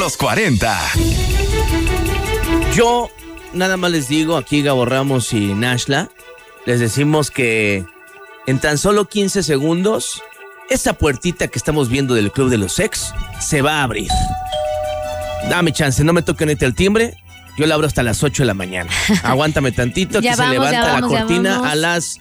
Los 40. Yo nada más les digo, aquí Gabo Ramos y Nashla, les decimos que en tan solo 15 segundos, esa puertita que estamos viendo del Club de los Ex se va a abrir. Dame chance, no me toquen el timbre. Yo la abro hasta las 8 de la mañana. Aguántame tantito, que se levanta la cortina a las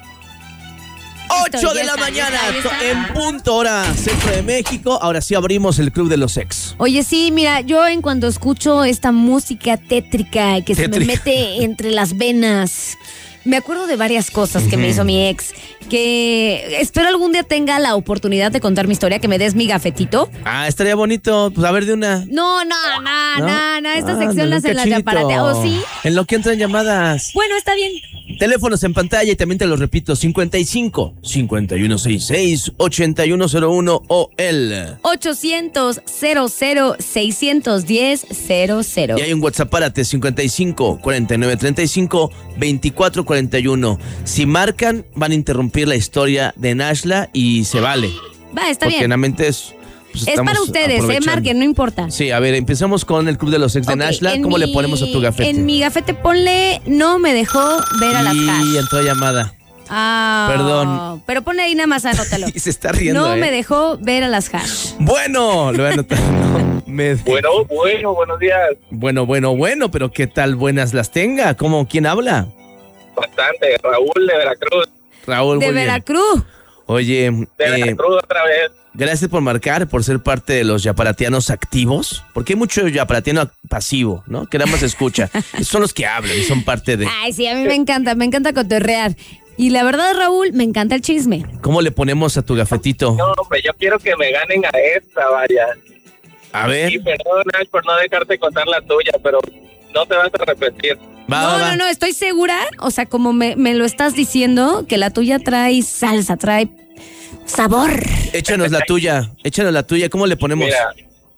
8 de la mañana, en punto hora centro de México. Ahora sí abrimos el Club de los Ex. Oye, sí, mira, yo en cuanto escucho esta música tétrica que se me mete entre las venas, me acuerdo de varias cosas que me hizo mi ex, que espero algún día tenga la oportunidad de contar mi historia, que me des mi gafetito. Ah, estaría bonito, pues a ver de una. No, esta sección la hacen las yaparateadas, ¿o sí? En lo que entran llamadas. Bueno, está bien. Teléfonos en pantalla y también te los repito, 55 5166 8101 o el 800 00 610 00. Y hay un WhatsApp, párate, 55 49 35 24 41. Si marcan, van a interrumpir la historia de Nashla y se vale. Va, está porque bien. Realmente es para ustedes, marquen, no importa. Sí, a ver, empezamos con el Club de los Ex de Nashla. ¿Cómo le ponemos a tu gafete? En mi gafete ponle, no me dejó ver a las hash. Y entró llamada. Ah, perdón. Pero ponle ahí nada más, anótalo. Y se está riendo, No me dejó ver a las hash. Bueno, lo voy a anotar. Bueno, buenos días. Bueno, pero ¿qué tal buenas las tenga? ¿Quién habla? Bastante, Raúl de Veracruz. Raúl, de Veracruz. Oye, de Veracruz otra vez. Gracias por marcar, por ser parte de los yaparatianos activos, porque hay mucho yaparatiano pasivo, ¿no? Que nada más escucha. Son los que hablan y son parte de... Ay, sí, a mí me encanta cotorrear. Y la verdad, Raúl, me encanta el chisme. ¿Cómo le ponemos a tu gafetito? No, hombre, yo quiero que me ganen a esta, vaya. A ver. Sí, perdón, Nash, por no dejarte contar la tuya, pero no te vas a repetir. No, estoy segura, o sea, como me lo estás diciendo, que la tuya trae salsa, trae sabor. Échanos la tuya. ¿Cómo le ponemos? Mira,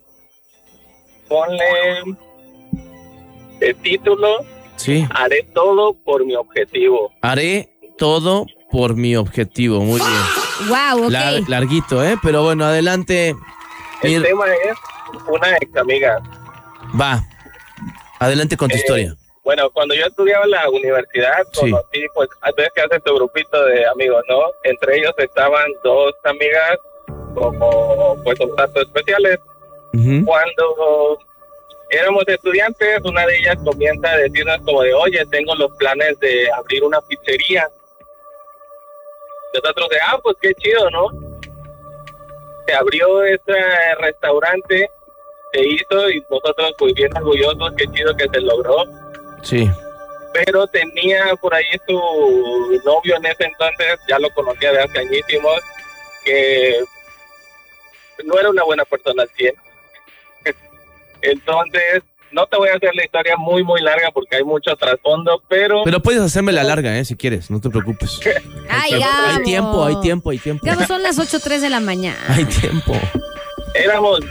ponle el título. Sí. Haré todo por mi objetivo. Haré todo por mi objetivo. Muy bien. Wow, ok. Larguito, pero bueno, adelante. El tema es una ex amiga. Va. Adelante con tu historia. Bueno, cuando yo estudiaba en la universidad, conocí, pues, ves que haces tu grupito de amigos, ¿no? Entre ellos estaban dos amigas como, pues, un tanto especiales. Uh-huh. Cuando éramos estudiantes, una de ellas comienza a decirnos como de, oye, tengo los planes de abrir una pizzería. Nosotros de, pues, qué chido, ¿no? Se abrió ese restaurante, se hizo y nosotros muy bien orgullosos, qué chido que se logró. Sí. Pero tenía por ahí su novio en ese entonces, ya lo conocía de hace añísimos, que no era una buena persona al 100. Entonces, no te voy a hacer la historia muy, muy larga porque hay mucho trasfondo, pero... Pero puedes hacerme la larga, si quieres, no te preocupes. Ay, hay tiempo. Gabo, son las 8:03 de la mañana. Hay tiempo. Éramos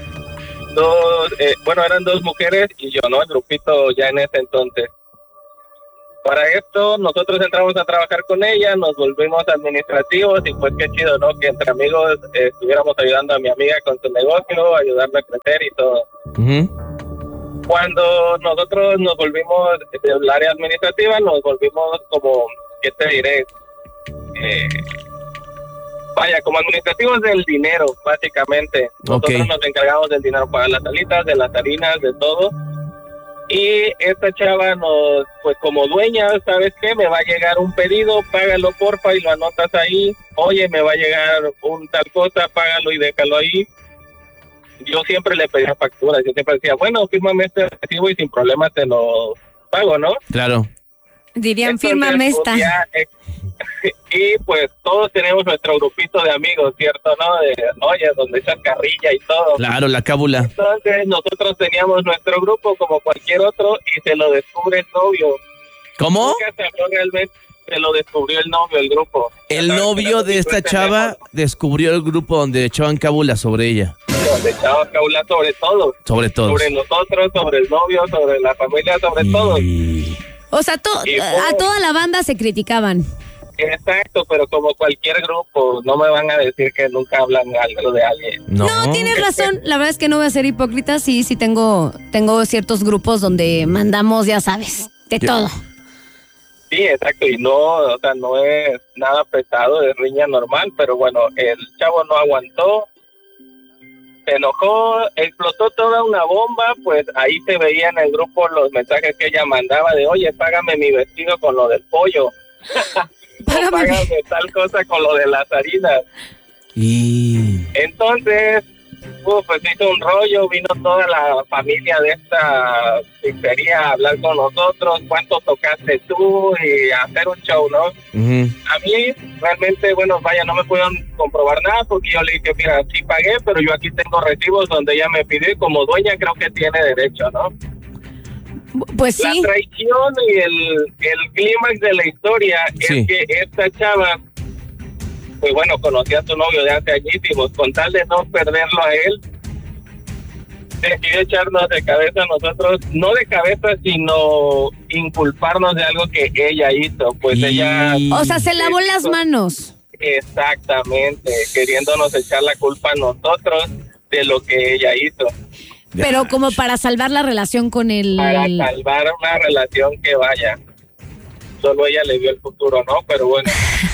eran dos mujeres y yo, ¿no? El grupito ya en ese entonces. Para esto, nosotros entramos a trabajar con ella, nos volvimos administrativos y pues qué chido, ¿no? Que entre amigos estuviéramos ayudando a mi amiga con su negocio, ayudarla a crecer y todo. Uh-huh. Cuando nosotros nos volvimos del área administrativa, nos volvimos como, ¿qué te diré? Como administrativos del dinero, básicamente. Nosotros nos encargamos del dinero para las salitas, de las harinas, de todo. Y esta chava nos, pues como dueña, ¿sabes qué? Me va a llegar un pedido, págalo porfa y lo anotas ahí. Oye, me va a llegar un tal cosa, págalo y déjalo ahí. Yo siempre le pedía facturas, yo siempre decía, bueno, fírmame este recibo y sin problema te lo pago, ¿no? Claro. Dirían, fírmame esta. Y pues todos tenemos nuestro grupito de amigos, ¿cierto? ¿No? Oye, donde echan carrilla y todo. Claro, la cábula. Entonces nosotros teníamos nuestro grupo como cualquier otro y se lo descubre el novio. ¿Cómo? Nunca se habló realmente, se lo descubrió el novio, el grupo. El novio de esta chava descubrió el grupo donde echaban cábula sobre ella. Donde echaban cábula sobre todo. Sobre todos. Sobre nosotros, sobre el novio, sobre la familia, sobre todos. O sea, a toda la banda se criticaban. Exacto, pero como cualquier grupo, no me van a decir que nunca hablan algo de alguien. No, tienes razón. La verdad es que no voy a ser hipócrita. Sí, tengo ciertos grupos donde mandamos, ya sabes, de todo. Sí, exacto, y no es nada pesado, es riña normal, pero bueno, el chavo no aguantó, se enojó, explotó toda una bomba, pues ahí se veía en el grupo los mensajes que ella mandaba de, oye, págame mi vestido con lo del pollo. Págame tal cosa con lo de las harinas. Y entonces, pues hizo un rollo, vino toda la familia de esta pizzería a hablar con nosotros, cuánto tocaste tú y a hacer un show, ¿no? A mí realmente, bueno, vaya, no me pudieron comprobar nada porque yo le dije, mira, sí pagué, pero yo aquí tengo recibos donde ella me pidió y como dueña creo que tiene derecho, ¿no? Pues sí. La traición y el clímax de la historia es que esta chava, pues bueno, conocía a su novio de hace añísimos, con tal de no perderlo a él, decidió echarnos de cabeza a nosotros, no de cabeza, sino inculparnos de algo que ella hizo, pues ella... O sea, se lavó las manos. Exactamente, queriéndonos echar la culpa a nosotros de lo que ella hizo. Pero como para salvar la relación con él. Para salvar una relación que vaya. Solo ella le vio el futuro, ¿no? Pero bueno.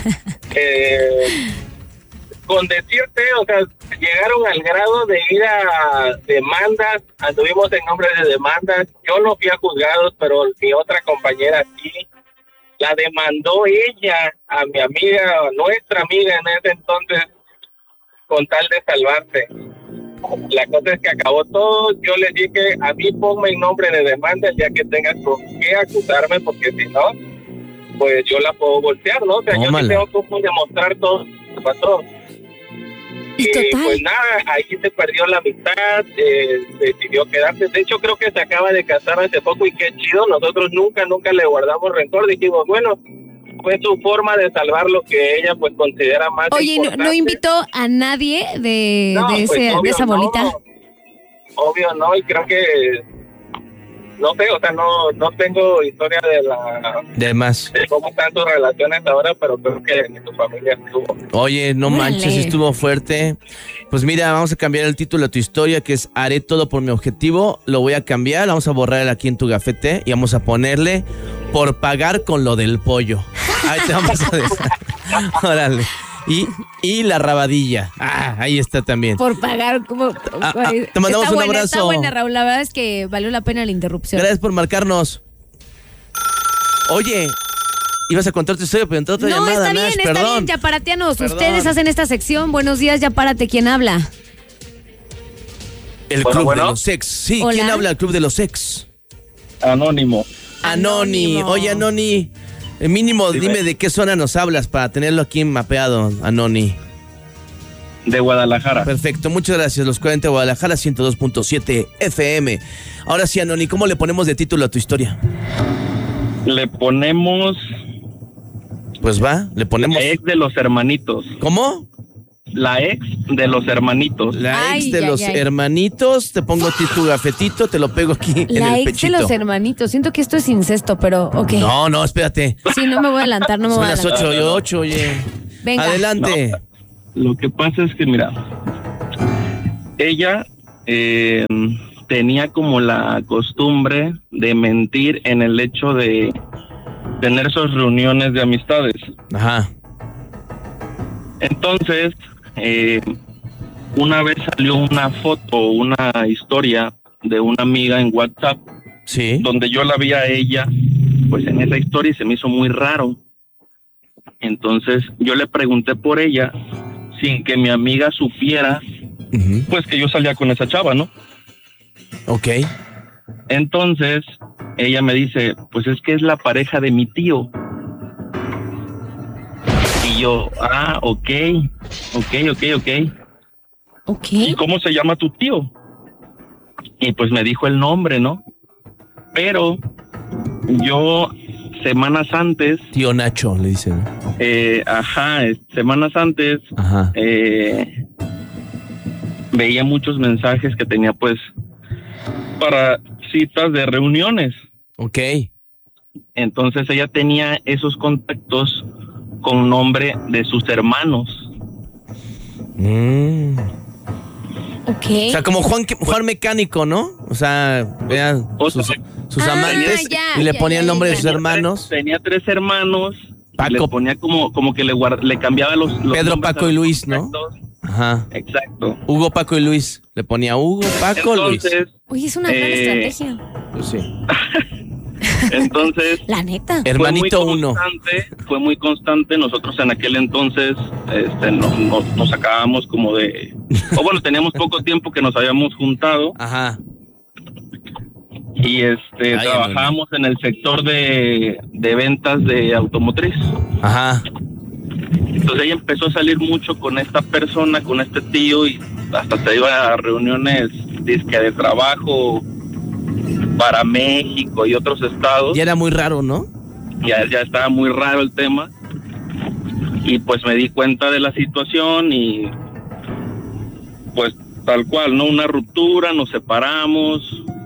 Con decirte, o sea, llegaron al grado de ir a demandas, anduvimos en nombre de demandas. Yo no fui a juzgados, pero mi otra compañera sí. La demandó ella a mi amiga, nuestra amiga en ese entonces, con tal de salvarse. La cosa es que acabó todo. Yo le dije, a mí ponme en nombre de demanda ya que tengas con qué acusarme, porque si no, pues yo la puedo voltear, ¿no? O sea, yo sí tengo que demostrar todo lo que pasó. Y pues nada, ahí se perdió la amistad, decidió quedarse. De hecho, creo que se acaba de casar hace poco y qué chido. Nosotros nunca le guardamos rencor. Dijimos, bueno, fue su forma de salvar lo que ella pues considera más importante. ¿No invitó a nadie de esa bolita? No, obvio no, y creo que no sé, o sea, no tengo historia de cómo están sus relaciones ahora, pero creo que en tu familia estuvo. Oye, no manches, estuvo fuerte. Pues mira, vamos a cambiar el título de tu historia, que es Haré todo por mi objetivo. Lo voy a cambiar, vamos a borrar aquí en tu gafete y vamos a ponerle por pagar con lo del pollo. Ahí te vamos a decir. Órale. Y la rabadilla. Ahí está también. Por pagar, como... te mandamos un abrazo. Está buena, Raúl. La verdad es que valió la pena la interrupción. Gracias por marcarnos. Oye, ibas a contar tu historia, pero entró otra llamada. No, está bien, yaparatianos. Ustedes hacen esta sección. Buenos días, Yapárate. ¿Quién habla? El Club de los Ex. Sí, ¿hola? ¿Quién habla? El Club de los Ex. Anónimo. Oye, Anoni. Mínimo, dime de qué zona nos hablas para tenerlo aquí mapeado, Anoni. De Guadalajara. Perfecto, muchas gracias. Los 40 de Guadalajara, 102.7 FM. Ahora sí, Anoni, ¿cómo le ponemos de título a tu historia? Le ponemos... Pues le ponemos... La ex de los hermanitos. ¿Cómo? La ex de los hermanitos. La ex de los hermanitos. Te pongo aquí tu gafetito, te lo pego aquí en el pechito. La ex de los hermanitos. Siento que esto es incesto, pero ok. No, espérate. Sí, no me voy a adelantar, Son las 8:08, oye. Venga. Adelante. No, lo que pasa es que, mira, ella tenía como la costumbre de mentir en el hecho de tener esas reuniones de amistades. Ajá. Entonces, una vez salió una foto, una historia de una amiga en WhatsApp, sí, donde yo la vi a ella, pues en esa historia y se me hizo muy raro. Entonces yo le pregunté por ella, sin que mi amiga supiera, pues que yo salía con esa chava, ¿no? Ok. Entonces ella me dice, pues es que es la pareja de mi tío. Y yo, ok. ¿Y cómo se llama tu tío? Y pues me dijo el nombre, ¿no? Pero yo, semanas antes... Tío Nacho, le dicen. Semanas antes... veía muchos mensajes que tenía, pues, para citas de reuniones. Ok. Entonces ella tenía esos contactos con nombre de sus hermanos. Ok. O sea, como Juan Mecánico, ¿no? O sea, vean sus amantes y le ponía el nombre de sus hermanos. Tenía 3 hermanos. Paco. Le ponía como que le cambiaba los Pedro, Paco y Luis, ¿no? Ajá. Exacto. Hugo, Paco y Luis. Le ponía Hugo, Paco, Luis. Oye, es una gran estrategia. Pues sí. Entonces, la neta. Hermanito uno. Fue muy constante. Nosotros en aquel entonces nos acabábamos como de... o bueno, teníamos poco tiempo que nos habíamos juntado. Ajá. Y trabajábamos en el sector de ventas de automotriz. Ajá. Entonces ella empezó a salir mucho con esta persona, con este tío, y hasta se iba a reuniones de trabajo para México y otros estados. Ya era muy raro, ¿no? Ya estaba muy raro el tema. Y pues me di cuenta de la situación y pues tal cual, ¿no? Una ruptura, nos separamos.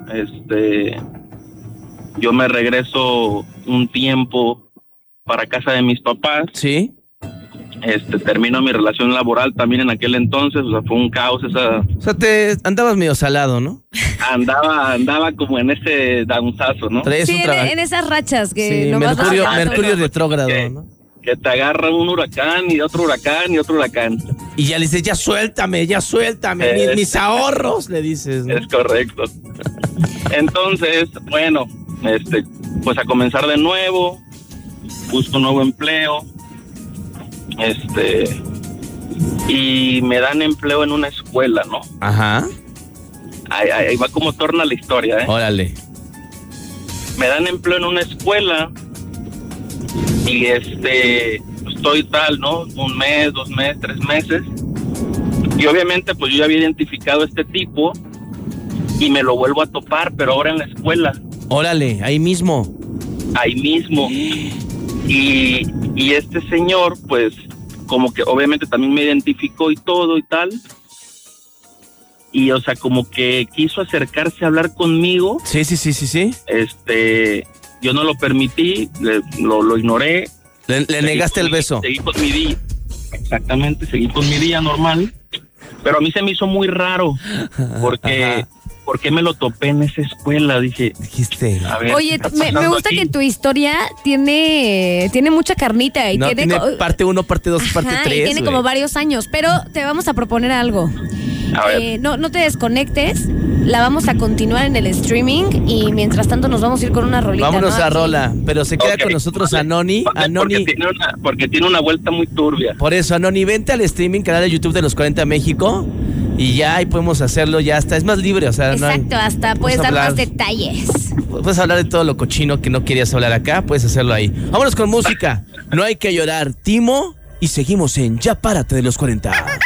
Yo me regreso un tiempo para casa de mis papás. Sí. Termino mi relación laboral también en aquel entonces, o sea, fue un caos esa... O sea, andabas medio salado, ¿no? Andaba como en ese danzazo, ¿no? Sí, en esas rachas que sí, nomás Mercurio retrógrado, ¿no? Que te agarra un huracán y otro huracán y otro huracán. Y ya le dices, ya suéltame, mis ahorros, le dices, ¿no? Es correcto. Entonces, bueno, pues a comenzar de nuevo, busco un nuevo empleo, y me dan empleo en una escuela, ¿no? Ajá. Ahí va como torna la historia, ¿eh? Órale. Me dan empleo en una escuela y estoy tal, ¿no? 1 mes, 2 meses, 3 meses. Y obviamente pues yo ya había identificado a este tipo y me lo vuelvo a topar, pero ahora en la escuela. Órale, ahí mismo. Ahí mismo. Y este señor, pues, como que obviamente también me identificó y todo y tal. Y, o sea, como que quiso acercarse a hablar conmigo. Sí. Yo no lo permití, lo ignoré. Le negaste el beso. Seguí con mi día. Exactamente, seguí con mi día normal. Pero a mí se me hizo muy raro, porque... ¿Por qué me lo topé en esa escuela? Dijiste. A ver, oye, me gusta aquí que tu historia tiene mucha carnita. Y tiene parte 1, parte 2, parte 3. Y tiene como varios años, pero te vamos a proponer algo. A ver. No te desconectes, la vamos a continuar en el streaming y mientras tanto nos vamos a ir con una rolita. Vámonos ¿no? a rola, pero se queda con nosotros Anoni. Porque tiene una vuelta muy turbia. Por eso, Anoni, vente al streaming, canal de YouTube de Los 40 México. Y ya ahí podemos hacerlo, ya hasta es más libre, o sea. Exacto, hasta puedes dar más detalles. Puedes hablar de todo lo cochino que no querías hablar acá, puedes hacerlo ahí. Vámonos con música. No hay que llorar, Timo, y seguimos en Ya Párate de los 40.